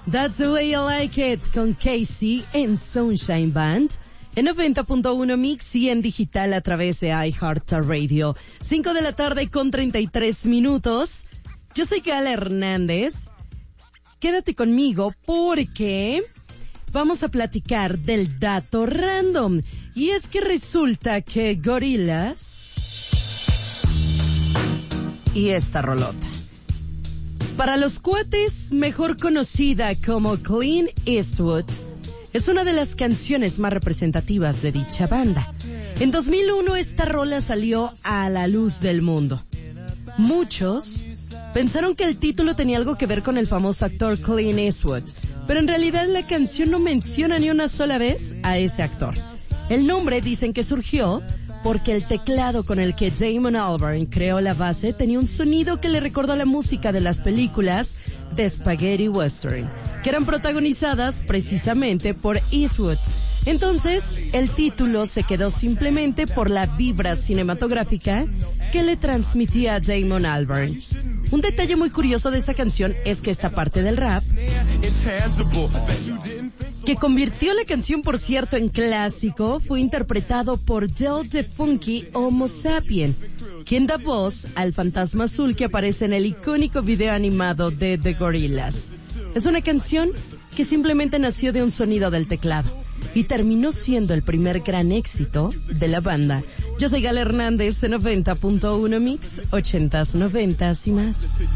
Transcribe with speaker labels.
Speaker 1: That's the Way I Like It con Casey en Sunshine Band. En 90.1 Mix y en digital a través de iHeartRadio. 5 de la tarde con 33 minutos. Yo soy Gala Hernández. Quédate conmigo porque vamos a platicar del dato random. Y es que resulta que Gorillaz y esta rolota, para los cuates mejor conocida como Clint Eastwood, es una de las canciones más representativas de dicha banda. En 2001 esta rola salió a la luz del mundo. Muchos pensaron que el título tenía algo que ver con el famoso actor Clint Eastwood, pero en realidad la canción no menciona ni una sola vez a ese actor. El nombre dicen que surgió porque el teclado con el que Damon Albarn creó la base tenía un sonido que le recordó a la música de las películas de Spaghetti Western, que eran protagonizadas precisamente por Eastwood. Entonces, el título se quedó simplemente por la vibra cinematográfica que le transmitía a Damon Albarn. Un detalle muy curioso de esta canción es que esta parte del rap, que convirtió la canción, por cierto, en clásico, fue interpretado por Del the Funky Homo Sapien, quien da voz al fantasma azul que aparece en el icónico video animado de The Gorillaz. Es una canción que simplemente nació de un sonido del teclado y terminó siendo el primer gran éxito de la banda. Yo soy Gala Hernández en 90.1 Mix, 80s, 90s y más.